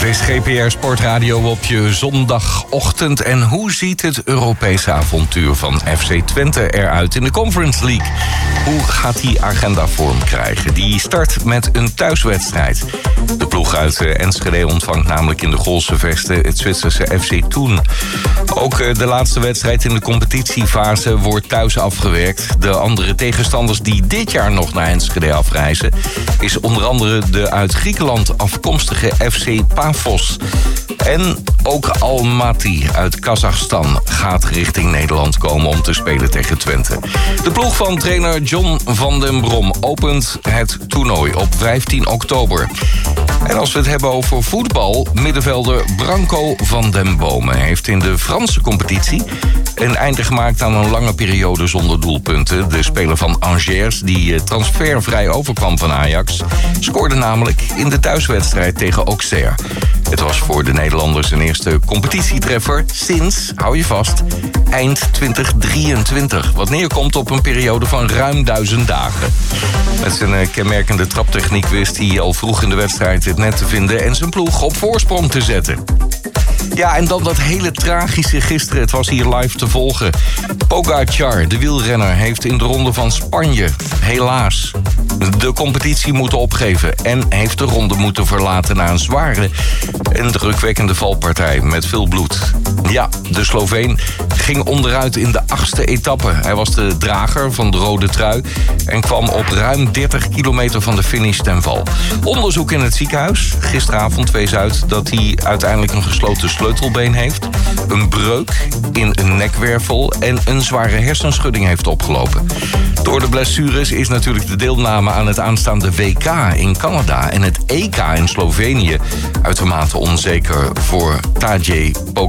Dit is GPR Sportradio op je zondagochtend. En hoe ziet het Europese avontuur van FC Twente eruit in de Conference League? Hoe gaat die agenda vorm krijgen? Die start met een thuiswedstrijd. De ploeg uit Enschede ontvangt namelijk in de Goolse Vesten het Zwitserse FC Thun. Ook de laatste wedstrijd in de competitiefase wordt thuis afgewerkt. De andere tegenstanders die dit jaar nog naar Enschede afreizen is onder andere de uit Griekenland afkomstige FC Pafos. En ook Almaty uit Kazachstan gaat richting Nederland komen om te spelen tegen Twente. De ploeg van trainer John van den Brom opent het toernooi op 15 oktober. En als we het hebben over voetbal, middenvelder Branco van den Bomen heeft in de Franse competitie een einde gemaakt aan een lange periode zonder doelpunten. De speler van Angers, die transfervrij overkwam van Ajax, scoorde namelijk in de thuiswedstrijd tegen Auxerre. Het was voor de Nederlanders een eerste competitietreffer sinds, hou je vast, eind 2023. Wat neerkomt op een periode van ruim 1000 dagen. Met zijn kenmerkende traptechniek wist hij al vroeg in de wedstrijd het net te vinden en zijn ploeg op voorsprong te zetten. Ja, en dan dat hele tragische gisteren. Het was hier live te volgen. Pogacar, de wielrenner, heeft in de ronde van Spanje helaas de competitie moeten opgeven en heeft de ronde moeten verlaten na een zware en drukwekkende valpartij met veel bloed. Ja, de Sloveen ging onderuit in de 8e etappe. Hij was de drager van de rode trui en kwam op ruim 30 kilometer van de finish ten val. Onderzoek in het ziekenhuis. Gisteravond wees uit dat hij uiteindelijk een gesloten sleutelbeen heeft, een breuk in een nekwervel en een zware hersenschudding heeft opgelopen. Door de blessures is natuurlijk de deelname aan het aanstaande WK in Canada en het EK in Slovenië uitermate onzeker voor Tadej Pogacar.